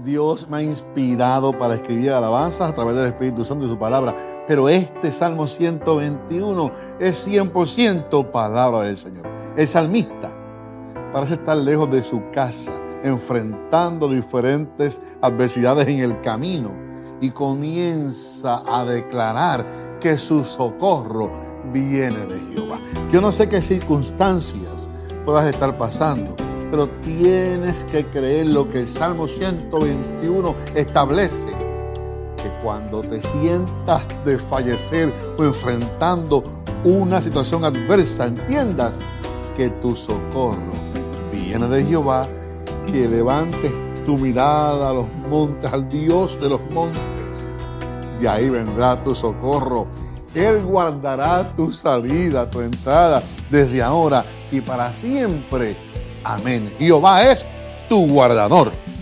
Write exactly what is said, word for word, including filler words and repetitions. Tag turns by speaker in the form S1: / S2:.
S1: Dios me ha inspirado para escribir alabanzas a través del Espíritu Santo y su palabra, pero este Salmo ciento veintiuno es cien por ciento palabra del Señor. El salmista parece estar lejos de su casa, enfrentando diferentes adversidades en el camino, y comienza a declarar que su socorro viene de Jehová. Yo no sé qué circunstancias puedas estar pasando, pero tienes que creer lo que el Salmo ciento veintiuno establece, que cuando te sientas de fallecer o enfrentando una situación adversa, entiendas que tu socorro viene de Jehová, que levantes tu mirada a los montes, al Dios de los montes, y ahí vendrá tu socorro. Él guardará tu salida, tu entrada, desde ahora y para siempre. Amén. Jehová es tu guardador.